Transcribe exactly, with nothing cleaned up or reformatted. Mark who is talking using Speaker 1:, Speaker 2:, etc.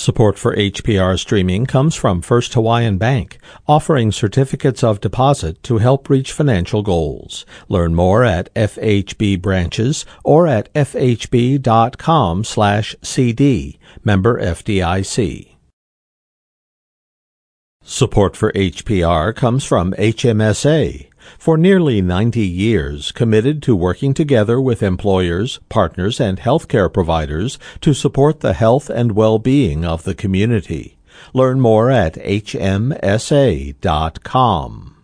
Speaker 1: Support for H P R streaming comes from First Hawaiian Bank, offering certificates of deposit to help reach financial goals. Learn more at F H B branches or at f h b dot com slash c d. Member F D I C. Support for H P R comes from H M S A. For nearly ninety years, committed to working together with employers, partners, and healthcare providers to support the health and well-being of the community. Learn more at h m s a dot com.